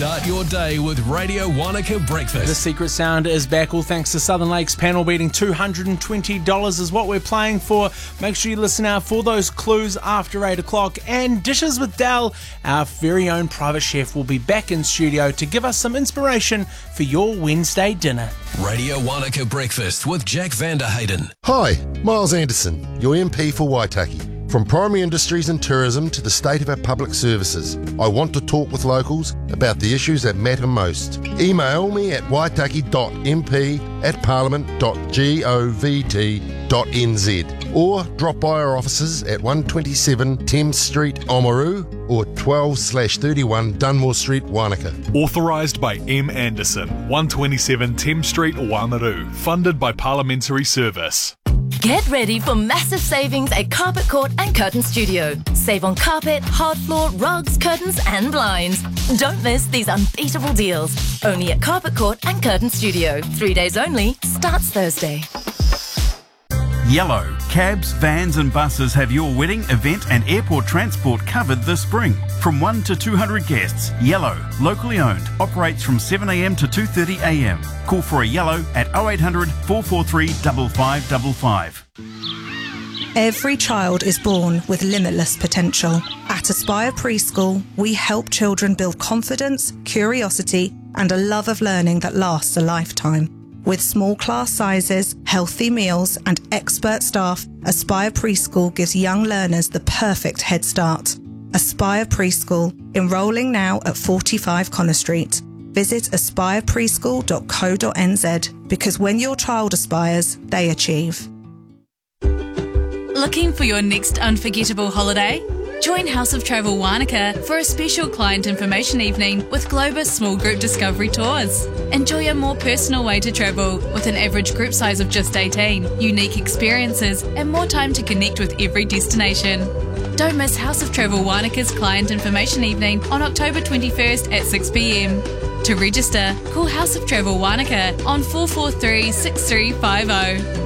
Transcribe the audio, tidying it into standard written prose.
Start your day with Radio Wanaka Breakfast. The Secret Sound is back, all thanks to Southern Lakes panel beating. $220 is what we're playing for. Make sure you listen out for those clues after 8 o'clock. And Dishes with Dal, our very own private chef, will be back in studio to give us some inspiration for your Wednesday dinner. Radio Wanaka Breakfast with Jack Vanderhayden. Hi, Miles Anderson, your MP for Waitaki. From primary industries and tourism to the state of our public services, I want to talk with locals about the issues that matter most. Email me at waitaki.mp@parliament.govt.nz or drop by our offices at 127 Thames Street, Oamaru or 12/31 Dunmore Street, Wanaka. Authorised by M. Anderson, 127 Thames Street, Oamaru. Funded by Parliamentary Service. Get ready for massive savings at Carpet Court and Curtain Studio. Save on carpet, hard floor, rugs, curtains and blinds. Don't miss these unbeatable deals. Only at Carpet Court and Curtain Studio. 3 days only. Starts Thursday. Yellow. Cabs, vans and buses have your wedding, event and airport transport covered this spring. From 1 to 200 guests. Yellow. Locally owned. Operates from 7 a.m. to 2:30 a.m. Call for a Yellow at 0800 443 5555. Every child is born with limitless potential. At Aspire Preschool, we help children build confidence, curiosity and a love of learning that lasts a lifetime. With small class sizes, healthy meals and expert staff, Aspire Preschool gives young learners the perfect head start. Aspire Preschool, enrolling now at 45 Connor Street. Visit aspirepreschool.co.nz because when your child aspires, they achieve. Looking for your next unforgettable holiday? Join House of Travel Wanaka for a special client information evening with Globus Small Group Discovery Tours. Enjoy a more personal way to travel with an average group size of just 18, unique experiences and more time to connect with every destination. Don't miss House of Travel Wanaka's client information evening on October 21st at 6 p.m. To register, call House of Travel Wanaka on 443 6350.